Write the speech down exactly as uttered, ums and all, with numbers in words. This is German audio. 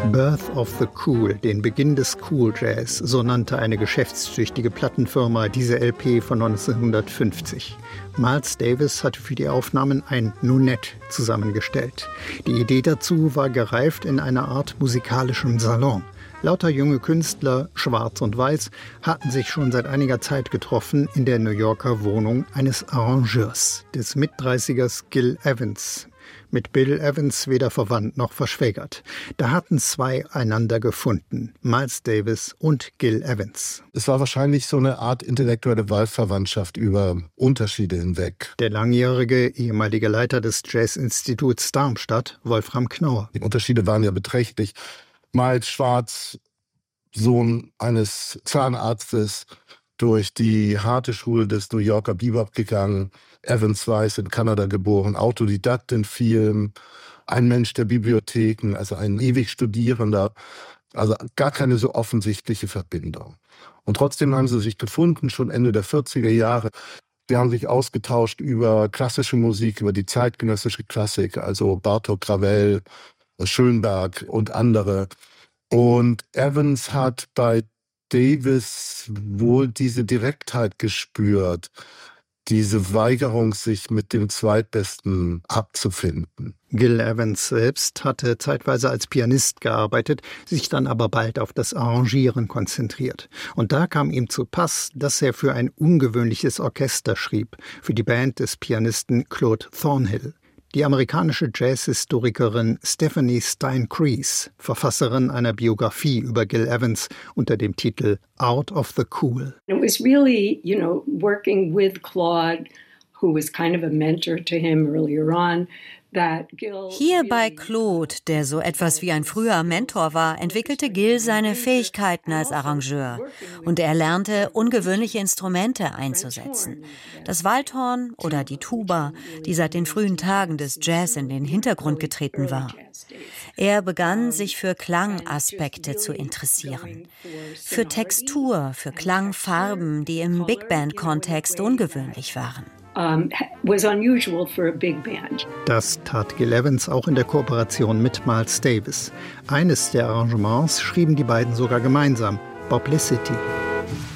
Birth of the Cool, den Beginn des Cool Jazz, so nannte eine geschäftstüchtige Plattenfirma diese L P von neunzehnhundertfünfzig. Miles Davis hatte für die Aufnahmen ein Nounette zusammengestellt. Die Idee dazu war gereift in einer Art musikalischem Salon. Lauter junge Künstler, schwarz und weiß, hatten sich schon seit einiger Zeit getroffen in der New Yorker Wohnung eines Arrangeurs, des Mitdreißigers Gil Evans. Mit Bill Evans weder verwandt noch verschwägert. Da hatten zwei einander gefunden, Miles Davis und Gil Evans. Es war wahrscheinlich so eine Art intellektuelle Wahlverwandtschaft über Unterschiede hinweg. Der langjährige ehemalige Leiter des Jazzinstituts Darmstadt, Wolfram Knauer. Die Unterschiede waren ja beträchtlich. Miles Schwarz, Sohn eines Zahnarztes, durch die harte Schule des New Yorker Bebop gegangen. Evans Weiß, in Kanada geboren, Autodidakt in Film, ein Mensch der Bibliotheken, also ein ewig Studierender. Also gar keine so offensichtliche Verbindung. Und trotzdem haben sie sich gefunden, schon Ende der vierziger Jahre. Sie haben sich ausgetauscht über klassische Musik, über die zeitgenössische Klassik, also Bartók, Ravel, Schönberg und andere. Und Evans hat bei Davis wohl diese Direktheit gespürt, diese Weigerung, sich mit dem Zweitbesten abzufinden. Gil Evans selbst hatte zeitweise als Pianist gearbeitet, sich dann aber bald auf das Arrangieren konzentriert. Und da kam ihm zu Pass, dass er für ein ungewöhnliches Orchester schrieb, für die Band des Pianisten Claude Thornhill. Die amerikanische Jazzhistorikerin Stephanie Stein-Creese, Verfasserin einer Biografie über Gil Evans unter dem Titel Out of the Cool. It was really, you know, working with Claude, who was kind of a mentor to him earlier on. Hier bei Claude, der so etwas wie ein früher Mentor war, entwickelte Gil seine Fähigkeiten als Arrangeur. Und er lernte, ungewöhnliche Instrumente einzusetzen. Das Waldhorn oder die Tuba, die seit den frühen Tagen des Jazz in den Hintergrund getreten war. Er begann, sich für Klangaspekte zu interessieren. Für Textur, für Klangfarben, die im Big Band-Kontext ungewöhnlich waren. Um, was unusual for a big band. Das tat Gil Evans auch in der Kooperation mit Miles Davis. Eines der Arrangements schrieben die beiden sogar gemeinsam, Boblicity.